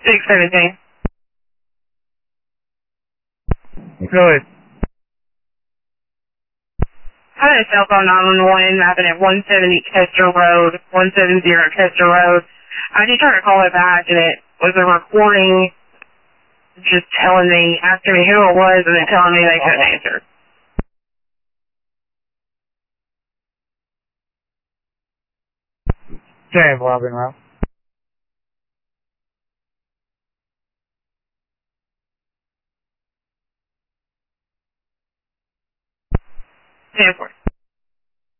617. Go ahead. I had a cell phone 911 mapping at 170 Kester Road, 170 Kester Road. I did try to call it back, and it was a recording just telling me, asking me who it was, and then telling me they couldn't answer. Okay, Robin Route. Stanford.